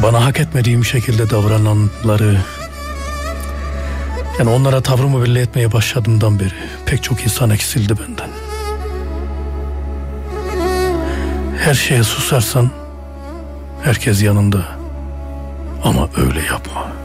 bana hak etmediğim şekilde davrananları, yani onlara tavrımı belli etmeye başladığımdan beri pek çok insan eksildi benden. Her şeye susarsan herkes yanında, ama öyle yapma.